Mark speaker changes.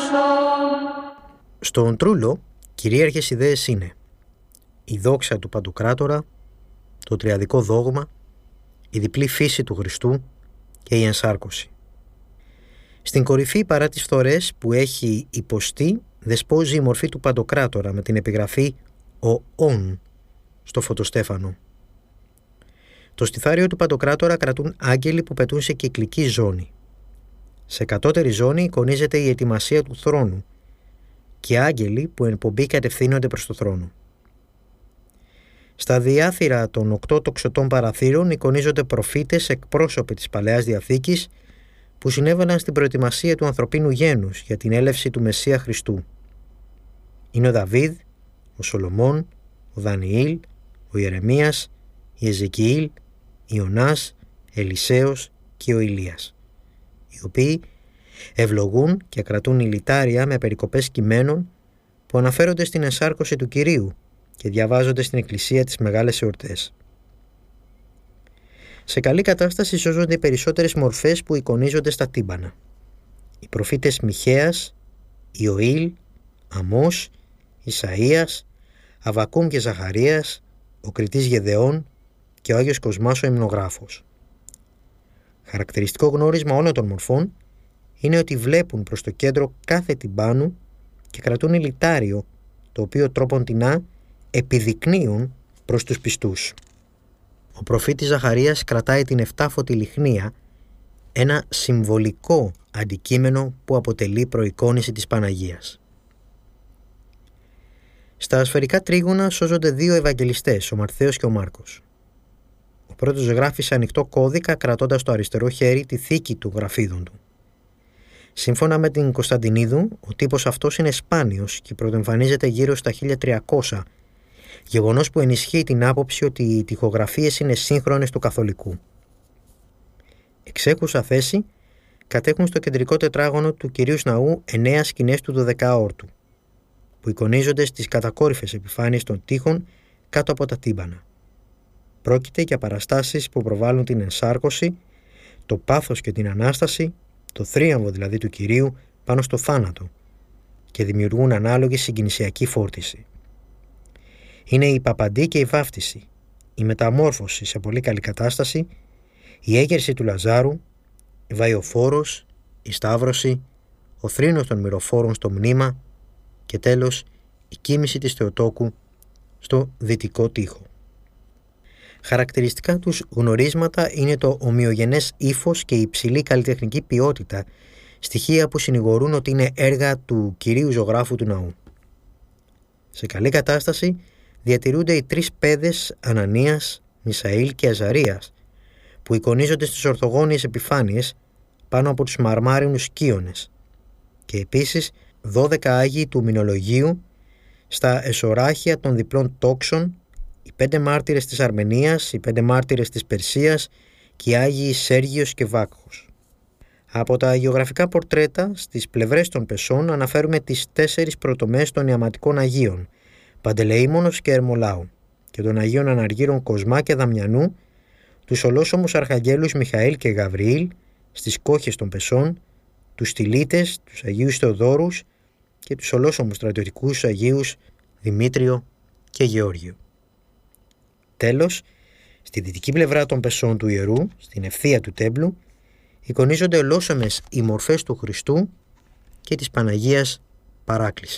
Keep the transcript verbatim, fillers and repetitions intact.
Speaker 1: Στον Τρούλο, κυρίαρχες ιδέες είναι η δόξα του Παντοκράτορα, το τριαδικό δόγμα, η διπλή φύση του Χριστού και η ενσάρκωση. Στην κορυφή, παρά τις φθορές που έχει υποστεί, δεσπόζει η μορφή του Παντοκράτορα με την επιγραφή «Ο Ον» στο φωτοστέφανο. Το στιθάριο του Παντοκράτορα κρατούν άγγελοι που πετούν σε κυκλική ζώνη. Σε κατώτερη ζώνη εικονίζεται η ετοιμασία του θρόνου και άγγελοι που εν πομπή κατευθύνονται προς το θρόνο. Στα διάθυρα των οκτώ τοξωτών παραθύρων εικονίζονται προφήτες εκπρόσωποι της Παλαιάς Διαθήκης που συνέβαλαν στην προετοιμασία του ανθρωπίνου γένους για την έλευση του Μεσσία Χριστού. Είναι ο Δαβίδ, ο Σολομών, ο Δανιήλ, ο Ιερεμίας, η Εζεκιήλ, Ιωνάς, Ελισέος και ο Ηλίας, οι οποίοι ευλογούν και κρατούν ηλιτάρια με περικοπές κειμένων που αναφέρονται στην ενσάρκωση του Κυρίου και διαβάζονται στην εκκλησία τις μεγάλες εορτές. Σε καλή κατάσταση σώζονται οι περισσότερες μορφές που εικονίζονται στα τύμπανα. Οι προφήτες Μιχαίας, Ιωήλ, Αμώς, Ισαΐας, Αβακούμ και Ζαχαρίας, ο κριτής Γεδεών και ο Άγιος Κοσμάς ο υμνογράφος. Χαρακτηριστικό γνώρισμα όλων των μορφών είναι ότι βλέπουν προς το κέντρο κάθε τυμπάνου και κρατούν ηλιτάριο, το οποίο τρόποντινά επιδεικνύουν προς τους πιστούς. Ο προφήτης Ζαχαρίας κρατάει την εφτάφωτη λιχνία, ένα συμβολικό αντικείμενο που αποτελεί προεικόνηση της Παναγίας. Στα σφαιρικά τρίγωνα σώζονται δύο Ευαγγελιστές, ο Ματθαίος και ο Μάρκος. Ο πρώτος γράφει σε ανοιχτό κώδικα κρατώντας στο αριστερό χέρι τη θήκη του γραφίδων του. Σύμφωνα με την Κωνσταντινίδου, ο τύπος αυτός είναι σπάνιος και πρωτοεμφανίζεται γύρω στα χίλια τριακόσια, γεγονός που ενισχύει την άποψη ότι οι τοιχογραφίες είναι σύγχρονες του καθολικού. Εξέχουσα θέση κατέχουν στο κεντρικό τετράγωνο του Κυρίου Ναού εννέα σκηνές του δωδεκάορτου, που εικονίζονται στις κατακόρυφες επιφάνειες των τοίχων κάτω από τα τύμπανα. Πρόκειται για παραστάσεις που προβάλλουν την ενσάρκωση, το πάθος και την Ανάσταση, το θρίαμβο δηλαδή του Κυρίου πάνω στο θάνατο και δημιουργούν ανάλογη συγκινησιακή φόρτιση. Είναι η παπαντή και η βάφτιση, η μεταμόρφωση σε πολύ καλή κατάσταση, η έγερση του Λαζάρου, η Βαϊοφόρος, η Σταύρωση, ο θρήνος των μυροφόρων στο μνήμα και τέλος η κοίμηση της Θεοτόκου στο δυτικό τοίχο. Χαρακτηριστικά τους γνωρίσματα είναι το ομοιογενές ύφος και η υψηλή καλλιτεχνική ποιότητα, στοιχεία που συνηγορούν ότι είναι έργα του κυρίου ζωγράφου του ναού. Σε καλή κατάσταση διατηρούνται οι τρεις πέδες Ανανίας, Μισαήλ και Αζαρίας, που εικονίζονται στις ορθογώνιες επιφάνειες πάνω από τους μαρμάρινους σκίονες, και επίσης δώδεκα Άγιοι του Μηνολογίου στα εσωράχια των διπλών τόξων, οι πέντε μάρτυρες της Αρμενίας, οι πέντε μάρτυρες της Περσίας και οι Άγιοι Σέργιος και Βάκχος. Από τα αγιογραφικά πορτρέτα στις πλευρές των πεσών αναφέρουμε τις τέσσερις πρωτομές των ιαματικών Αγίων, Παντελεήμονος και Ερμολάου, και των Αγίων Αναργύρων Κοσμά και Δαμιανού, τους ολόσωμους Αρχαγγέλους Μιχαήλ και Γαβριήλ στις κόχες των πεσών, τους Στυλίτες, τους Αγίους Θεοδόρους και τους ολόσωμους στρατιωτικούς Αγίους Δημήτριο και Γεώργιο. Τέλος, στη δυτική πλευρά των πεσών του ιερού, στην ευθεία του τέμπλου, εικονίζονται ολόσωμες οι μορφές του Χριστού και της Παναγίας Παράκληση.